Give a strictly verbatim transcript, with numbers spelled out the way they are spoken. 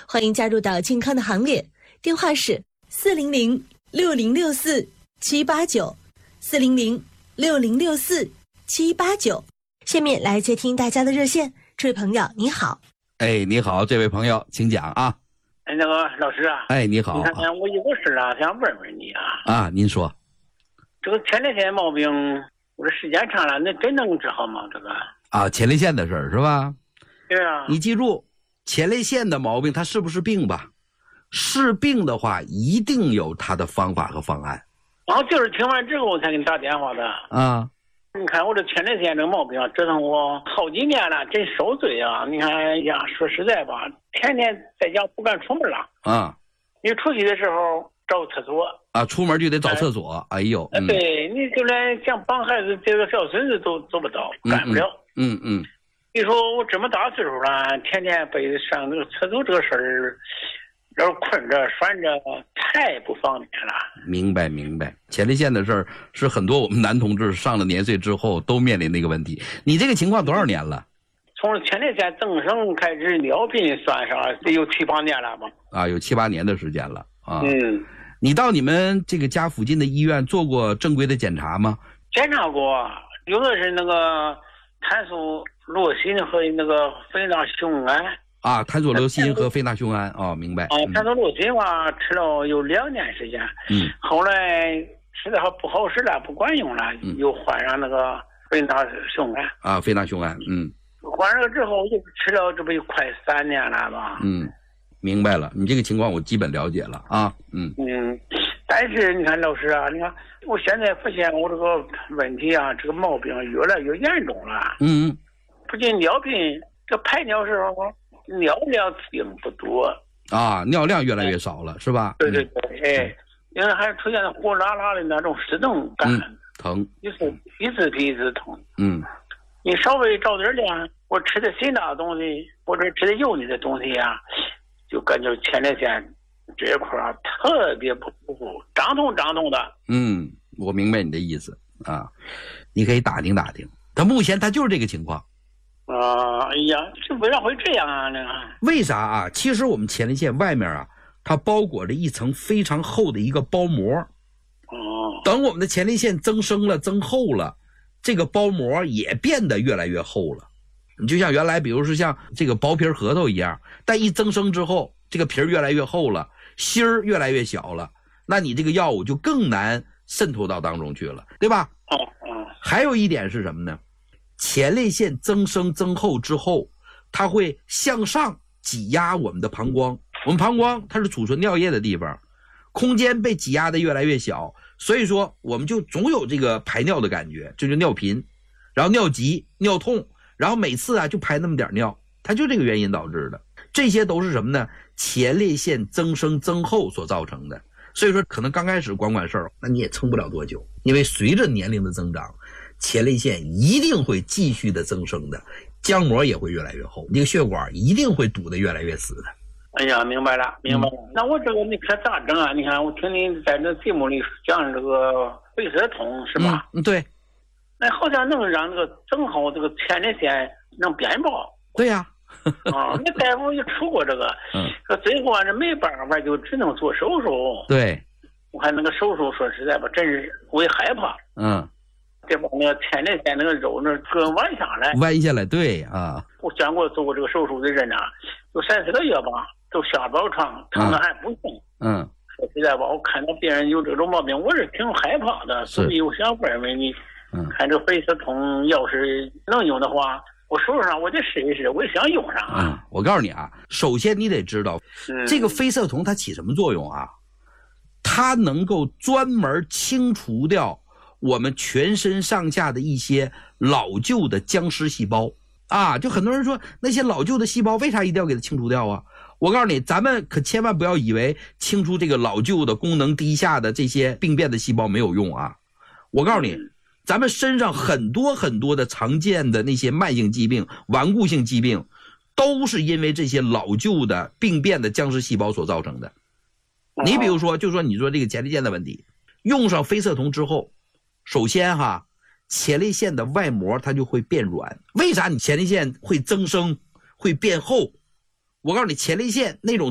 欢迎加入到健康的行列，电话是四零零六零六四七八九，四零零六零六四七八九。下面来接听大家的热线，这位朋友你好。 哎，你好，这位朋友，请讲啊。 哎，那个老师啊， 哎，你好， 你看看我有个事啊，想问问你啊。 啊，您说。 这个前列腺毛病，我这时间长了，那真能治好吗？这个啊，前列腺的事儿是吧？ 对啊。 你记住，前列腺的毛病，它是不是病吧？是病的话，一定有它的方法和方案。 然后就是听完之后我才给你打电话的。 啊。 你看我这前列腺这个毛病啊，折腾我好几年了，真受罪啊！你看呀，说实在吧，天天在家不敢出门了。 啊。 你出去的时候找厕所。 啊，出门就得找厕所。哎, 哎呦。 嗯、对，你就连想帮孩子这个小孙子都做不到，干不了。 嗯 嗯, 嗯。 你说我这么大岁数了，天天被上那个厕所这个事儿，要是困着拴着，太不方便了。 明白明白，前列腺的事儿是很多我们男同志上了年岁之后都面临的一个问题。你这个情况多少年了？ 从前列腺增生开始，尿频算上得有七八年了吧？啊， 有七八年的时间了啊。 嗯。 你到你们这个家附近的医院做过正规的检查吗？ 检查过，有的是那个碳素洛辛和那个非那雄胺。 啊，碳素洛辛和非那雄胺。哦，明白。 啊，碳素洛辛嘛，吃了有两年时间。 嗯。 后来吃的还不好使了，不管用了，嗯、又换上那个非那雄胺。 啊，非那雄胺。嗯。 换上了之后，就吃了这不就快三年了吧？ 嗯。明白了，你这个情况我基本了解了啊。嗯嗯，但是你看老师啊，你看我现在发现我这个问题啊，这个毛病越来越严重了。 嗯嗯。 不仅尿频，这排尿时候尿量并不多啊，尿量越来越少了，是吧？ 对对对，哎，因为还出现了火辣辣的那种湿疼感， 嗯、疼， 一次一次比一次疼。 嗯， 你稍微着点凉，我吃的辛辣的东西，或者吃的油腻的东西啊。就感觉前列腺这一块啊特别不舒服，胀痛胀痛的。 嗯，我明白你的意思啊，你可以打听打听。他目前他就是这个情况。 啊、呃，哎呀，这为啥会这样啊？那个为啥啊？其实我们前列腺外面啊，它包裹着一层非常厚的一个包膜。 哦。 等我们的前列腺增生了、增厚了，这个包膜也变得越来越厚了。你就像原来比如说像这个薄皮核桃一样，但一增生之后，这个皮儿越来越厚了，芯儿越来越小了，那你这个药物就更难渗透到当中去了，对吧？ 哦哦。 还有一点是什么呢？前列腺增生增厚之后，它会向上挤压我们的膀胱。我们膀胱它是储存尿液的地方，空间被挤压的越来越小，所以说我们就总有这个排尿的感觉，这就尿频，然后尿急、尿痛。然后每次啊就排那么点尿，它就这个原因导致的。这些都是什么呢？前列腺增生增厚所造成的。所以说可能刚开始管管事儿，那你也撑不了多久，因为随着年龄的增长，前列腺一定会继续的增生的，浆膜也会越来越厚，这个血管一定会堵得越来越死的。 哎呀，明白了明白了、嗯、那我这个你可咋整啊？你看我听你在这节目里讲这个肺塞通是吧？ 嗯，对。 那好像能让那个增厚这个前列腺能变薄。 对呀、 啊。啊，那大夫也出过这个， 嗯， 可最后啊，这没办法，就只能做手术。 对。 我看那个手术，说实在吧，真是我也害怕。 嗯。 这把那个前列腺那个肉那割弯下来。 弯下来，对啊。 我见过做过这个手术的人啊，有三四个月吧，都下不了床，疼的还不行。 嗯。 说实在吧，我看到别人有这种毛病，我是挺害怕的，所以我想问问你。嗯，看这肺塞通要是能用的话，我手上我得试一试，我也想用上啊。 嗯，我告诉你啊，首先你得知道，嗯、这个肺塞通它起什么作用啊？它能够专门清除掉我们全身上下的一些老旧的僵尸细胞啊。就很多人说那些老旧的细胞为啥一定要给它清除掉啊？我告诉你，咱们可千万不要以为清除这个老旧的功能低下的这些病变的细胞没有用啊。我告诉你。嗯，咱们身上很多很多的常见的那些慢性疾病、顽固性疾病，都是因为这些老旧的病变的僵尸细胞所造成的。你比如说，就说你说这个前列腺的问题，用上肺塞通之后，首先哈，前列腺的外膜它就会变软。为啥你前列腺会增生、会变厚？我告诉你，前列腺那种